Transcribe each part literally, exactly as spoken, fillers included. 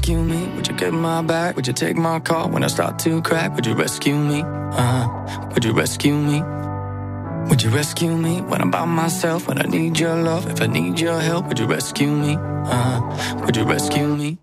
rescue me? Would you get my back? Would you take my call when I start to crack? Would you rescue me? Uh-huh. Would you rescue me? Would you rescue me when I'm by myself? When I need your love, if I need your help, would you rescue me? Uh-huh. Would you rescue me?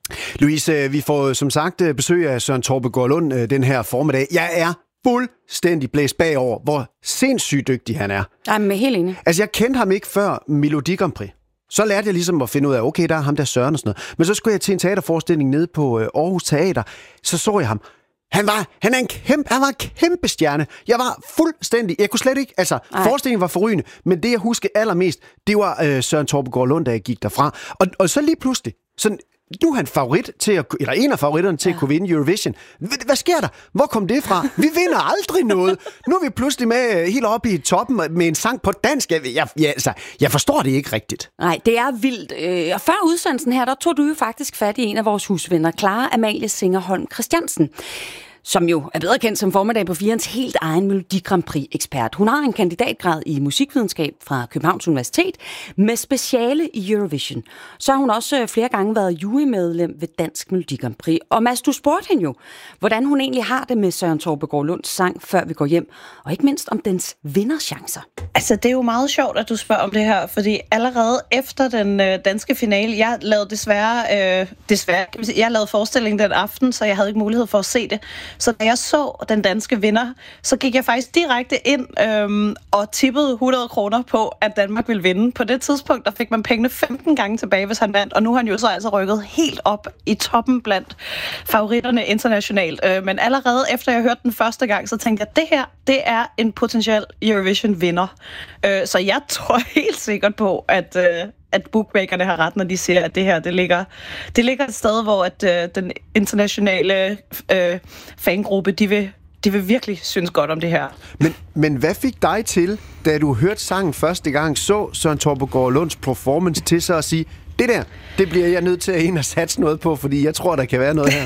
Louise, vi får som sagt besøg af Søren Torpegaard Lund den her formiddag. Jeg er fuldstændig blæst bagover, hvor sindssygt dygtig han er. Jeg er helt enig. Altså, jeg kendte ham ikke før Melodi Grand Prix. Så lærte jeg ligesom at finde ud af, okay, der er ham der Søren og sådan noget. Men så skulle jeg til en teaterforestilling nede på Aarhus Teater. Så så jeg ham. Han var, han er en kæmpe, han var en kæmpe stjerne. Jeg var fuldstændig, jeg kunne slet ikke, altså, Ej. forestillingen var forrygende, men det jeg husker allermest, det var øh, Søren Torpegaard Lund, da jeg gik derfra. Og, og så lige pludselig, sådan, nu er han favorit til at, eller en af favoritterne til ja. at kunne vinde Eurovision. Hvad sker der? Hvor kom det fra? Vi vinder aldrig noget. Nu er vi pludselig med helt oppe i toppen med en sang på dansk. Jeg, jeg, jeg, altså, jeg forstår det ikke rigtigt. Nej, det er vildt. Øh, og før udsendelsen her, der tog du jo faktisk fat i en af vores husvenner, Clara Amalie Singerholm Christiansen, som jo er bedre kendt som formiddag på firens helt egen Melodi Grand Prix-ekspert. Hun har en kandidatgrad i musikvidenskab fra Københavns Universitet med speciale i Eurovision. Så har hun også flere gange været jurymedlem ved Dansk Melodi Grand Prix. Og Mads, du spurgte hende jo, hvordan hun egentlig har det med Søren Torpegaard Lunds sang, før vi går hjem, og ikke mindst om dens vinderchancer. Altså, det er jo meget sjovt, at du spørger om det her, fordi allerede efter den øh, danske finale, jeg lavede desværre, øh, desværre, jeg lavede forestillingen den aften, så jeg havde ikke mulighed for at se det. Så da jeg så den danske vinder, så gik jeg faktisk direkte ind øhm, og tippede hundrede kroner på, at Danmark ville vinde. På det tidspunkt, der fik man pengene femten gange tilbage, hvis han vandt, og nu har han jo så altså rykket helt op i toppen blandt favoritterne internationalt. Øh, men allerede efter jeg hørte den første gang, så tænkte jeg, at det her, det er en potentiel Eurovision-vinder. Øh, så jeg tror helt sikkert på, at... Øh, at bookmakerne har ret, når de siger, at det her, det ligger, det ligger et sted, hvor at, øh, den internationale øh, fangruppe, de vil, de vil virkelig synes godt om det her. Men, men hvad fik dig til, da du hørte sangen første gang, så Søren Torpegaard Lunds performance til så at sige, det der, det bliver jeg nødt til at ind og satse noget på, fordi jeg tror, der kan være noget her.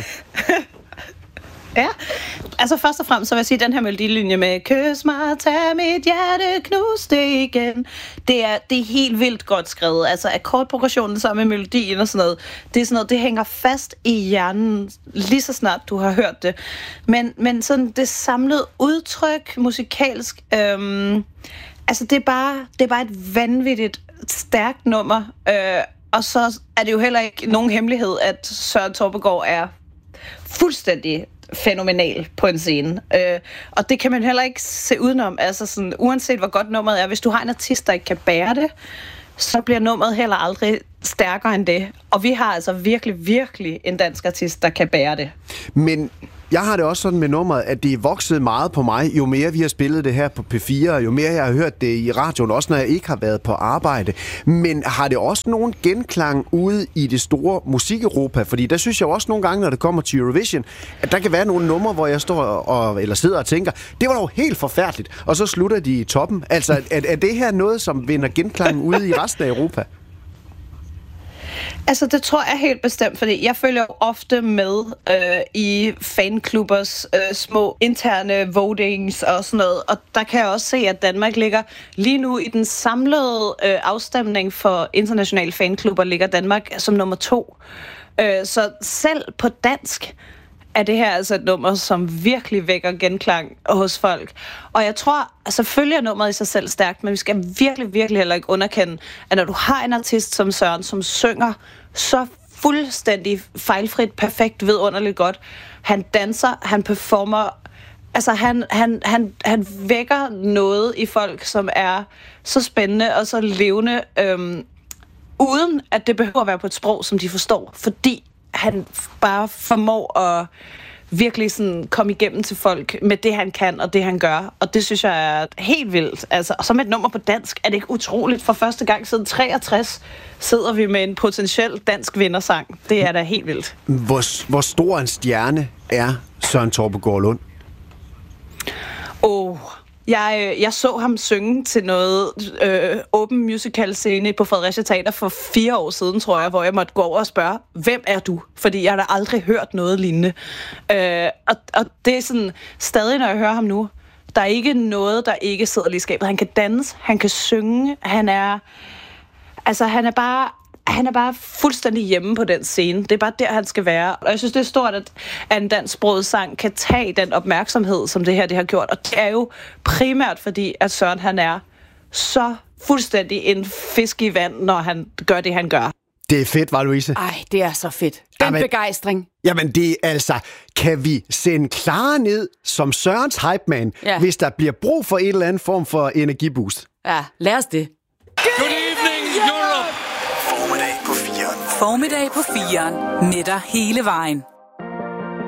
Ja, altså først og fremmest så vil jeg sige, den her melodilinje med kys mig, tag mit hjerte, knus det igen. Det er, det er helt vildt godt skrevet. Altså akkordprogressionen sammen med melodien og sådan noget, det er sådan noget, det hænger fast i hjernen lige så snart du har hørt det. Men, men sådan det samlede udtryk musikalsk, øhm, altså det er, bare, det er bare et vanvittigt stærkt nummer. Øh, og så er det jo heller ikke nogen hemmelighed, at Søren Torpegaard er fuldstændig fænomenal på en scene. Øh, og det kan man heller ikke se udenom. Altså sådan, uanset hvor godt nummeret er, hvis du har en artist, der ikke kan bære det, så bliver nummeret heller aldrig stærkere end det. Og vi har altså virkelig, virkelig en dansk artist, der kan bære det. Men jeg har det også sådan med nummeret, at det er vokset meget på mig, jo mere vi har spillet det her på P fire, jo mere jeg har hørt det i radioen, også når jeg ikke har været på arbejde. Men har det også nogen genklang ude i det store musik-Europa? Fordi der synes jeg også nogle gange, når det kommer til Eurovision, at der kan være nogle numre, hvor jeg står og, eller sidder og tænker, det var dog helt forfærdeligt, og så slutter de i toppen. Altså, er, er det her noget, som vinder genklang ude i resten af Europa? Altså, det tror jeg helt bestemt, fordi jeg følger jo ofte med øh, i fanklubbers øh, små interne votings og sådan noget, og der kan jeg også se, at Danmark ligger lige nu i den samlede øh, afstemning for internationale fanklubber, ligger Danmark som nummer to. Øh, så selv på dansk er det her altså et nummer, som virkelig vækker genklang hos folk. Og jeg tror, altså selvfølgelig er nummeret i sig selv stærkt, men vi skal virkelig, virkelig heller ikke underkende, at når du har en artist som Søren, som synger så fuldstændig fejlfrit, perfekt, vidunderligt godt, han danser, han performer, altså han, han, han, han vækker noget i folk, som er så spændende og så levende, øhm, uden at det behøver at være på et sprog, som de forstår, fordi han bare formår at virkelig sådan komme igennem til folk med det, han kan og det, han gør. Og det synes jeg er helt vildt. Altså, og så med et nummer på dansk, er det ikke utroligt. For første gang siden treogtres sidder vi med en potentiel dansk vindersang. Det er da helt vildt. Hvor, hvor stor en stjerne er Søren Torpegaard Lund? Åh... Oh. Jeg, jeg så ham synge til noget øh, open musical scene på Fredericia Teater for fire år siden, tror jeg, hvor jeg måtte gå over og spørge, hvem er du? Fordi jeg har da aldrig hørt noget lignende. Øh, og, og det er sådan, stadig når jeg hører ham nu, der er ikke noget, der ikke sidder lige i skabet. Han kan danse, han kan synge, han er, altså han er bare han er bare fuldstændig hjemme på den scene. Det er bare der, han skal være. Og jeg synes, det er stort, at en dansksproget sang kan tage den opmærksomhed, som det her det har gjort. Og det er jo primært fordi, at Søren han er så fuldstændig en fisk i vand, når han gør det, han gør. Det er fedt, var Louise? Ej, det er så fedt. Den Jamen, begejstring. Jamen, det er altså... Kan vi sende Clara ned som Sørens hype man, ja. hvis der bliver brug for en eller anden form for energiboost? Ja, lad os det. Good evening, Europe! Formiddag på firen. Formiddag på firen. Netter hele vejen.